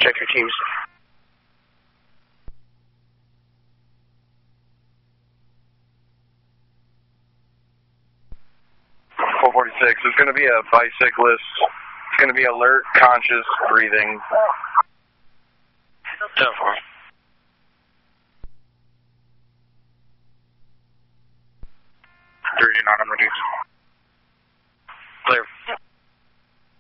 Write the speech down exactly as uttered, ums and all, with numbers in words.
Check your teams. four forty-six, it's going to be a bicyclist. It's going to be alert, conscious, breathing. ten four. three nine, I'm ready.